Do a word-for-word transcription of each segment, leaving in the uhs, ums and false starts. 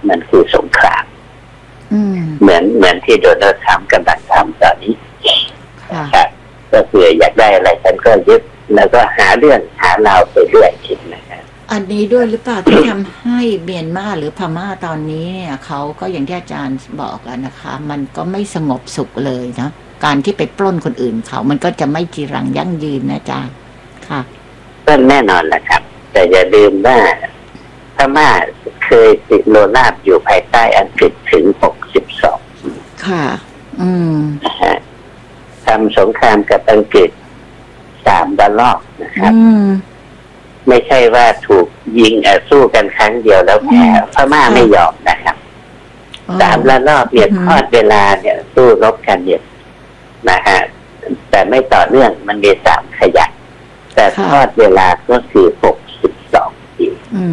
มันคือสงครามเหมือนเหมือนที่โดนัลด์ทรัมป์กำลังทำตอนนี้ครับก็คืออยากได้อะไรฉันก็ยึดแล้วก็หาเรื่องหาราวไปเรื่อยคิดนะครับอันนี้ด้วยหรือเปล่าที่ทำให้เมียนมาหรือพม่าตอนนี้เนี่ยเขาก็อย่างที่อาจารย์บอกแล้วนะคะมันก็ไม่สงบสุขเลยเนาะการที่ไปปล้นคนอื่นเขามันก็จะไม่จีรังยั่งยืนนะอาจารย์ค่ะก็แน่นอนแหละครับแต่อย่าลืมว่าพม่าเคยติดโลราบอยู่ภายใต้อังกฤษถึงหกสิบสองค่ะอืมทำสงครามกับอังกฤษสามระลอกนะครับไม่ใช่ว่าถูกยิงสู้กันครั้งเดียวแล้วแพ้พม่าไม่ยอมนะครับสามระลอกเนี่ยทอดเวลาเนี่ยสู้รบกันเนี่ยนะฮะแต่ไม่ต่อเนื่องมันมีสามขยักแต่ทอดเวลาก็คือหกสิบสองปี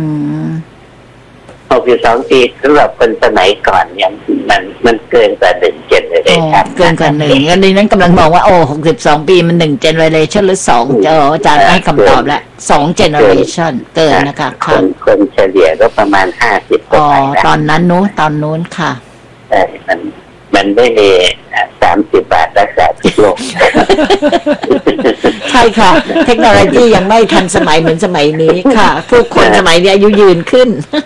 หกสิบสองปีสำหรับคนสมัยก่อนเนี่ยมันมันเกินกว่าหนึ่งเจนเลยครับเกินกว่าหนึ่งอันนี้นั้นกำลังมองว่าโอ้หกสิบสองปีมันหนึ่งเจนเนอเรชั่นหรือสองเจออาจารย์ให้คำตอบแล้วสองเจเนอเรชั่นเกินนะคะคนคนเฉลี่ยก็ประมาณห้าสิบอ๋อตอนนั้นนู้นตอนนู้นค่ะใช่มันมันไม่มีสามสิบบาทรักษาทุกโรคใช่ค่ะเทคโนโลยียังไม่ทันสมัยเหมือนสมัยนี้ค่ะผู้คนสมัยนี้อายุยืนขึ้น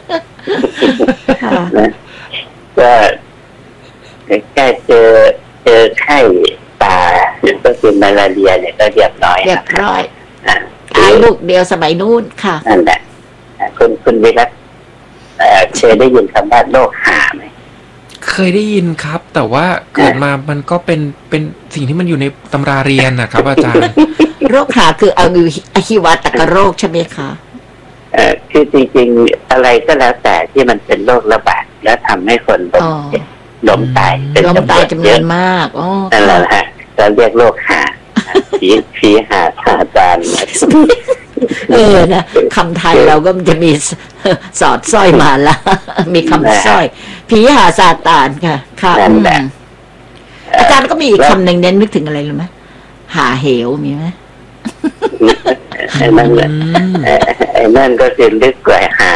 ก็แค่เจอเจอไข้ตาก็คือมาลาเรียเนี่ยก็เรียบร้อยเรียบร้อยตายลูกเดียวสมัยนู้นค่ะนั่นแหละคุณคุณวิรัตเคยได้ยินคำว่าโรคหาไหมเคยได้ยินครับแต่ว่าเกิดมามันก็เป็นเป็นสิ่งที่มันอยู่ในตำราเรียนนะครับอาจารย์โรคหาคือเอาอหิวาตกโรคใช่ไหมคะเอ่อคือจริงๆอะไรก็แล้วแต่ที่มันเป็นโรคระบาดแล้วทำให้คนล้มตายเป็นล้มตายจำนวนมากอ๋อนั่นแหละฮะเราเรียกโรคหาผีผีหาซาตานเออนะคำไทยเราก็จะมีสอดสร้อยมาละมีคำสร้อยผีหาซาตานค่ะค่ะอาจารย์ก็มีอีกคำหนึ่งเน้นนึกถึงอะไรรู้ไหมหาเหวมีไหมไอ้นั่นแหละไอ้นั่นก็คือลึกกว่าหา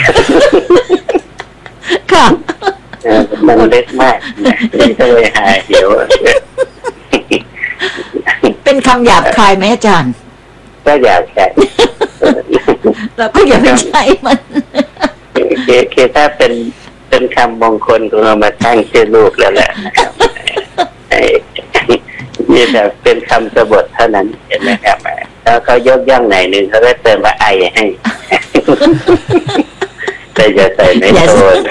ค่ะมันลึกมากก็เลยหาเหวเป็นคำหยาบคายไหมอาจารย์ก็หยาบคายเราก็อย่าไปใช้มันคือถ้าเป็นเป็นคำมงคลของเรามาตั้งชื่อลูกแล้วแหละนี่แต่เป็นคำสะบทเท่านั้นเห็นไหมครับแล้วเขายกย่องไหนหนึ่งเขาก็เติมว่าไอให้แต่อย่าใส่ในโทน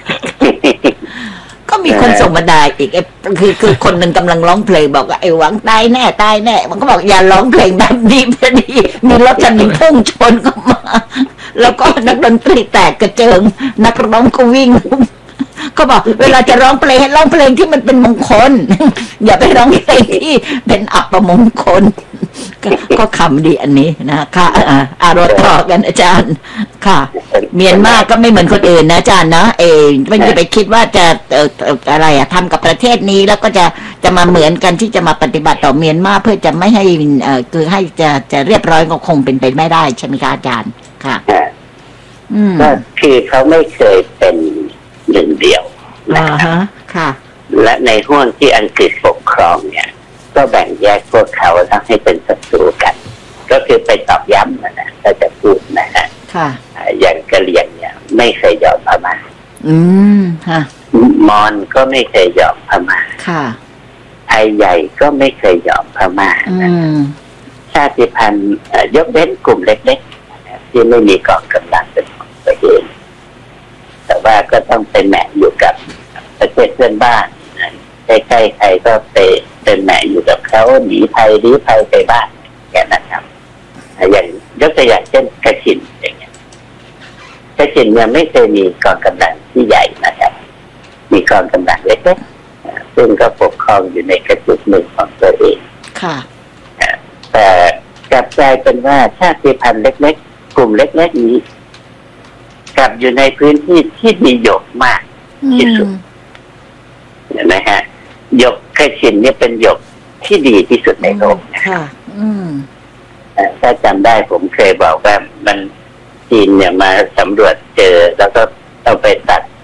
ก็มีคนส่งมาด่าอีกคือคือคนหนึ่งกำลังร้องเพลงบอกว่าไอ้หวังตายแน่ตายแน่มันก็บอกอย่าร้องเพลงแบบนี้พอดีมีรถคันหนึ่งพุ่งชนเข้ามาแล้วก็นักดนตรีแตกกระเจิงนักร้องก็วิ่งก็บอกเวลาจะร้องเพลงให้ร้องเพลงที่มันเป็นมงคลอย่าไปร้องเพลงที่เป็นอัปมงคลก็คำดีอันนี้นะคะอารมณ์ต่อกันอาจารย์ค่ะเมียนมาก็ไม่เหมือนคนอื่นนะอาจารย์นะเอไม่ได้ไปคิดว่าจะอะไรอะทำกับประเทศนี้แล้วก็จะจะมาเหมือนกันที่จะมาปฏิบัติต่อเมียนมาเพื่อจะไม่ให้เออคือให้จะจะเรียบร้อยก็คงเป็นไปไม่ได้ใช่ไหมคะอาจารย์ค่ะก็คือเขาไม่เคยเป็นหนึ่งเดียวนะครับค่ะและในห่วงที่อังกฤษปกครองเนี่ยก็แบ่งแยกพวกเขาทั้งให้เป็นศัตรูกันก็คือไปตอกย้ำนะนะถ้าจะพูดนะฮะค่ะอย่างกะเหรี่ยงเนี่ยไม่เคยยอมพม่าอืมค่ะมอญก็ไม่เคยยอมพม่าค่ะไทยใหญ่ก็ไม่เคยยอมพม่านะชาติพันธุ์ยกเว้นกลุ่มเล็กๆที่ไม่มีกองกำลังเป็นของตัวเองแต่ว่าก็ต้องไปแหมะอยู่กับประเทศเพื่อนบ้านใกล้ๆใครก็ไปเป็นแหมะอยู่กับเขาหนีภัยหนีภัยไปบ้านแค่นั้นครับอย่างยกตัวอย่างเช่นกระชินอย่างเงี้ยกระชินเนี่ยไม่เคยมีกองกำลังที่ใหญ่นะครับมีกองกำลังเล็กๆซึ่งก็ปกครองอยู่ในกระจุกหนึ่งของตัวเองค่ะแต่กลับกลายเป็นว่าชาติพันธุ์เล็กๆกลุ่มเล็กๆนี้กลับอยู่ในพื้นที่ที่มีหยกมากที่สุดเห็นไหมฮะหยกกระชินเนี่ยเป็นหยกที่ดีที่สุดในโลกค่ะถ้าจำได้ผมเคยบอกว่ามันจีนเนี่ยมาสำรวจเจอแล้วก็เอาไปตัด